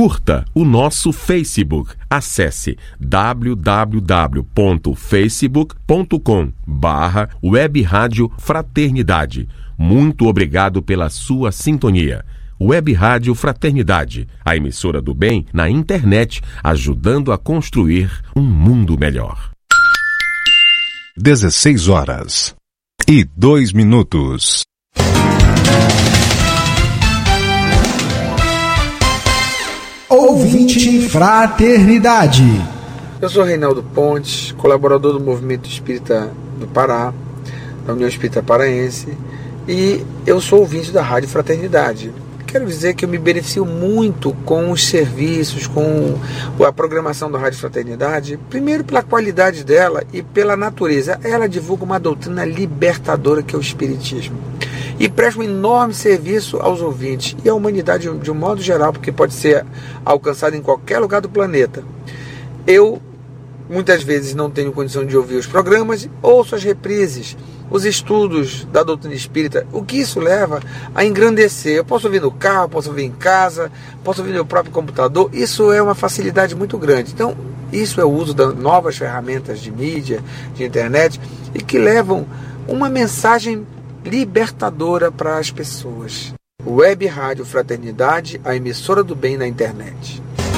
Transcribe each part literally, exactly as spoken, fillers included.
Curta o nosso Facebook. Acesse w w w ponto facebook ponto com barra Web Rádio Fraternidade. Muito obrigado pela sua sintonia. Web Rádio Fraternidade, a emissora do bem na internet, ajudando a construir um mundo melhor. dezesseis horas e dois minutos. Ouvinte Fraternidade. Eu sou Reinaldo Pontes, colaborador do Movimento Espírita do Pará, da União Espírita Paraense, e eu sou ouvinte da Rádio Fraternidade. Quero dizer que eu me beneficio muito com os serviços, com a programação da Rádio Fraternidade, primeiro pela qualidade dela e pela natureza. Ela divulga uma doutrina libertadora que é o Espiritismo. E presta um enorme serviço aos ouvintes e à humanidade de um modo geral, porque pode ser alcançado em qualquer lugar do planeta. Eu, muitas vezes, não tenho condição de ouvir os programas, ouço as reprises, os estudos da doutrina espírita, o que isso leva a engrandecer. Eu posso ouvir no carro, posso ouvir em casa, posso ouvir no meu próprio computador. Isso é uma facilidade muito grande. Então, isso é o uso de novas ferramentas de mídia, de internet, e que levam uma mensagem libertadora para as pessoas. Web Rádio Fraternidade, a emissora do bem na internet.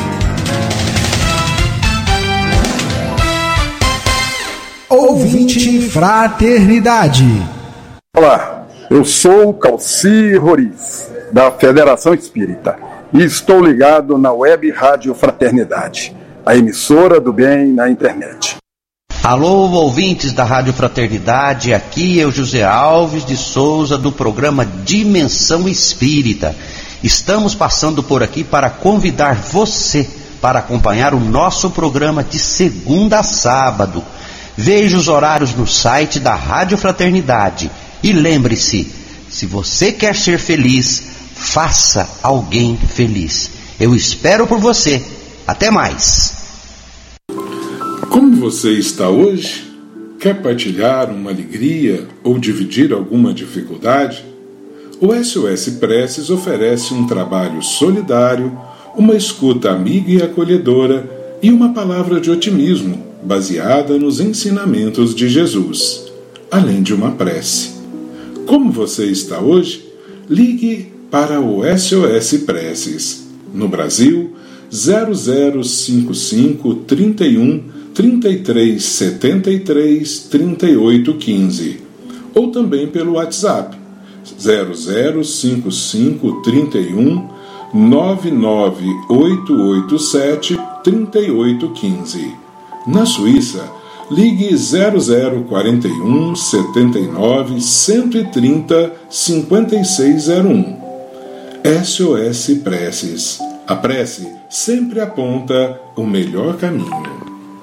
Ouvinte Fraternidade. Olá, eu sou o Calci Roriz, da Federação Espírita, e estou ligado na Web Rádio Fraternidade, a emissora do bem na internet. Alô, ouvintes da Rádio Fraternidade, aqui é o José Alves de Souza, do programa Dimensão Espírita. Estamos passando por aqui para convidar você para acompanhar o nosso programa de segunda a sábado. Veja os horários no site da Rádio Fraternidade e lembre-se, se você quer ser feliz, faça alguém feliz. Eu espero por você. Até mais. Como você está hoje? Quer partilhar uma alegria ou dividir alguma dificuldade? O S O S Preces oferece um trabalho solidário, uma escuta amiga e acolhedora e uma palavra de otimismo baseada nos ensinamentos de Jesus, além de uma prece. Como você está hoje? Ligue para o S O S Preces. No Brasil, zero zero cinco cinco, trinta e um, trinta e três, setenta e três, trinta e oito, quinze. Ou também pelo WhatsApp, zero zero cinco cinco, trinta e um, nove nove oito oito sete, trinta e oito, quinze. Na Suíça, ligue zero zero quarenta e um, setenta e nove, cento e trinta, cinquenta e seis zero um. S O S Preces. A prece sempre aponta o melhor caminho.